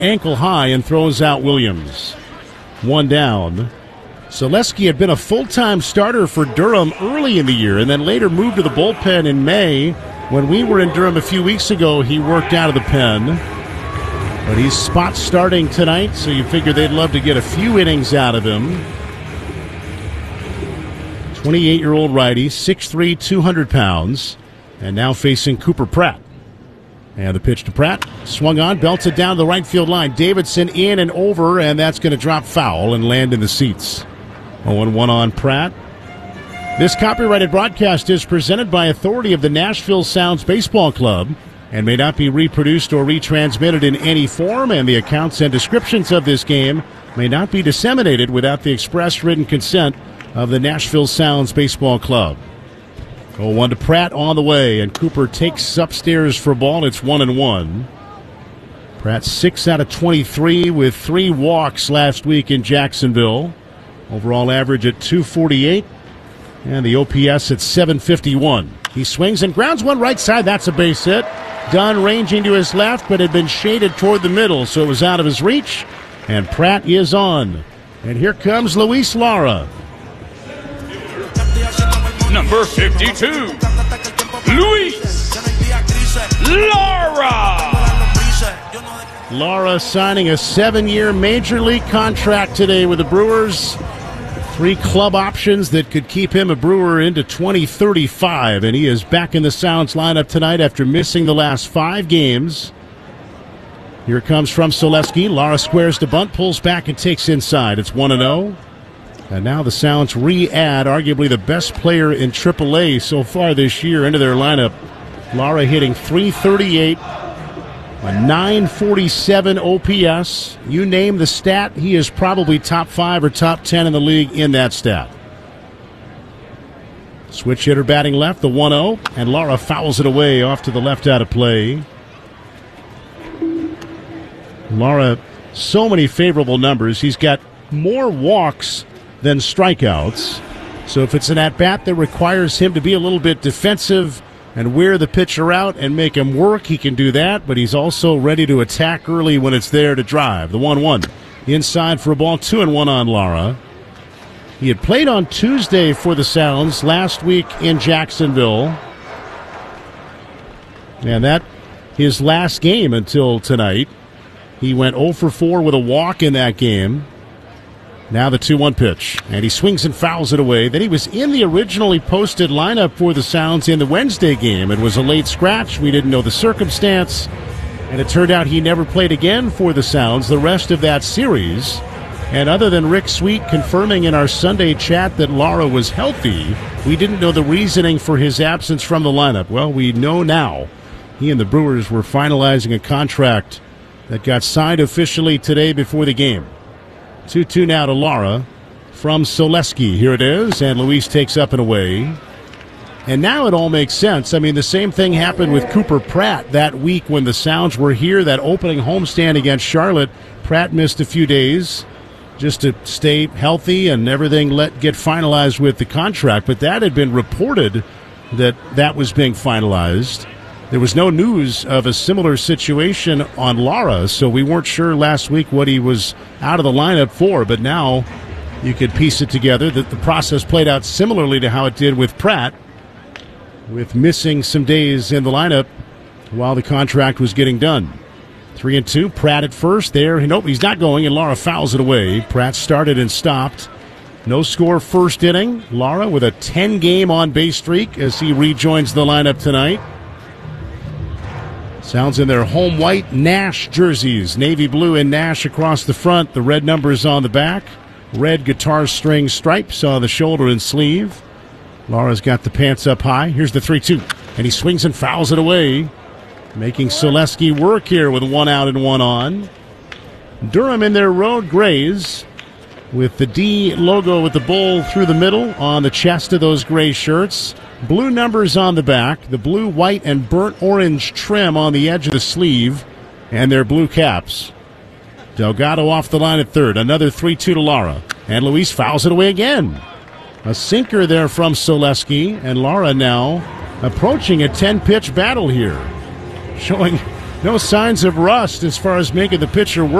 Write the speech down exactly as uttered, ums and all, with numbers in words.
ankle high and throws out Williams. One down. Selesky had been a full-time starter for Durham early in the year and then later moved to the bullpen in May. When we were in Durham a few weeks ago, he worked out of the pen. But he's spot starting tonight, so you figure they'd love to get a few innings out of him. twenty-eight-year-old righty, six three, two hundred pounds, and now facing Cooper Pratt. And the pitch to Pratt, swung on, belted down the right field line. Davidson in and over, and that's going to drop foul and land in the seats. oh and one on Pratt. This copyrighted broadcast is presented by authority of the Nashville Sounds Baseball Club and may not be reproduced or retransmitted in any form, and the accounts and descriptions of this game may not be disseminated without the express written consent of the Nashville Sounds Baseball Club. oh one to Pratt on the way, and Cooper takes upstairs for a ball. It's one and one. Pratt six out of twenty-three with three walks last week in Jacksonville. Overall average at two forty-eight, and the O P S at seven fifty-one. He swings and grounds one right side. That's a base hit. Dunn ranging to his left, but had been shaded toward the middle, so it was out of his reach. And Pratt is on. And here comes Luis Lara. Number fifty-two, Luis Lara. Lara signing a seven-year Major League contract today with the Brewers. Three club options that could keep him a Brewer into twenty thirty-five, and he is back in the Sounds lineup tonight after missing the last five games. Here it comes from Selesky. Lara squares to bunt, pulls back and takes inside. It's one and oh. And now the Sounds re-add arguably the best player in triple A so far this year into their lineup. Lara hitting three thirty-eight, a nine forty-seven O P S. You name the stat, he is probably top five or top ten in the league in that stat. Switch hitter batting left, the one oh, and Lara fouls it away off to the left out of play. Lara, so many favorable numbers. He's got more walks than strikeouts. So if it's an at-bat that requires him to be a little bit defensive and wear the pitcher out and make him work, he can do that, but he's also ready to attack early when it's there to drive. The one one. Inside for a ball, two and one on Lara. He had played on Tuesday for the Sounds last week in Jacksonville. And that his last game until tonight. He went oh for four with a walk in that game. Now the two one pitch, and he swings and fouls it away. Then he was in the originally posted lineup for the Sounds in the Wednesday game. It was a late scratch. We didn't know the circumstance, and it turned out he never played again for the Sounds the rest of that series. And other than Rick Sweet confirming in our Sunday chat that Lara was healthy, we didn't know the reasoning for his absence from the lineup. Well, we know now. He and the Brewers were finalizing a contract that got signed officially today before the game. two two now to Lara from Selesky. Here it is, and Luis takes up and away. And now it all makes sense. I mean, the same thing happened with Cooper Pratt that week when the Sounds were here, that opening homestand against Charlotte. Pratt missed a few days just to stay healthy and everything let get finalized with the contract, but that had been reported that that was being finalized. There was no news of a similar situation on Lara, so we weren't sure last week what he was out of the lineup for, but now you could piece it together that the process played out similarly to how it did with Pratt, with missing some days in the lineup while the contract was getting done. Three and two, Pratt at first there. Nope, he's not going, and Lara fouls it away. Pratt started and stopped. No score first inning. Lara with a ten-game on-base streak as he rejoins the lineup tonight. Sounds in their home white Nash jerseys. Navy blue and Nash across the front. The red numbers on the back. Red guitar string stripes on the shoulder and sleeve. Lara's got the pants up high. Here's the three two. And he swings and fouls it away. Making Selesky work here with one out and one on. Durham in their road grays with the D logo with the bull through the middle on the chest of those gray shirts. Blue numbers on the back, the blue, white, and burnt orange trim on the edge of the sleeve, and their blue caps. Delgado off the line at third. Another three two to Lara. And Luis fouls it away again. A sinker there from Selesky, and Lara now approaching a ten-pitch battle here. Showing no signs of rust as far as making the pitcher work.